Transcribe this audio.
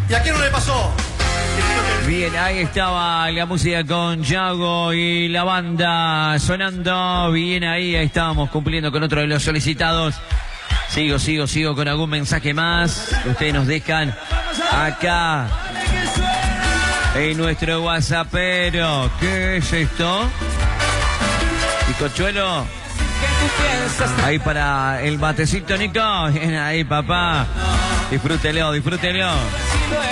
¿Y a quién no le pasó? Bien, ahí estaba la música con Yago y la banda sonando. Bien, ahí estábamos cumpliendo con otro de los solicitados. Sigo con algún mensaje más que ustedes nos dejan acá en nuestro WhatsAppero. ¿Qué es esto? Bizcochuelo. Ahí para el batecito, Nico. Bien ahí, papá. Disfrútelo.